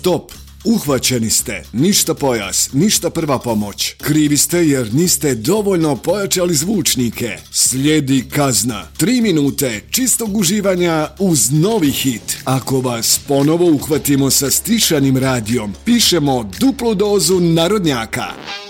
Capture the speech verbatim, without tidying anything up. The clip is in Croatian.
Stop! Uhvaćeni ste. Ništa pojas, ništa prva pomoć. Krivi ste jer niste dovoljno pojačali zvučnike. Slijedi kazna. Tri minute čistog uživanja uz novi hit. Ako vas ponovo uhvatimo sa stišanim radijom, pišemo duplu dozu narodnjaka.